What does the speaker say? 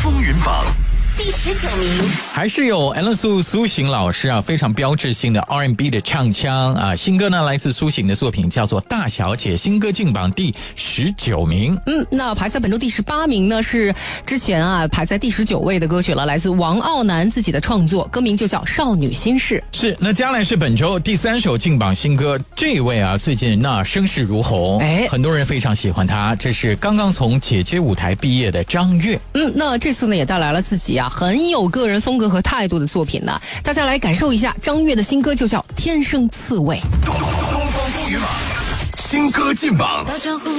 风云榜第19名， 还是有 Alan 苏醒老师啊，非常标志性的 R&B 的唱腔啊。新歌呢来自苏醒的作品叫做《大小姐》，新歌进榜第19名。 那排在本周第18名呢，是之前排在第19位的歌曲了，来自王傲南自己的创作，歌名就叫《少女心事》。 是，那将来是本周第3首进榜新歌，这一位最近那声势如虹，很多人非常喜欢他。这是刚刚从姐姐舞台毕业的张悦。 那这次呢也带来了自己很有个人风格和态度的作品呢，大家来感受一下张悦的新歌，就叫《天生刺猬》。 东方风云榜新歌进榜。